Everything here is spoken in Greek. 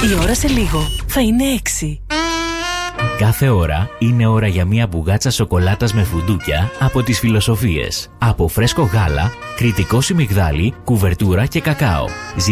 Η ώρα σε λίγο θα είναι 6. Κάθε ώρα είναι ώρα για μια μπουγάτσα σοκολάτας με φουντούκια από τις Φιλοσοφίες. Από φρέσκο γάλα, κρητικό σιμιγδάλι, κουβερτούρα και κακάο.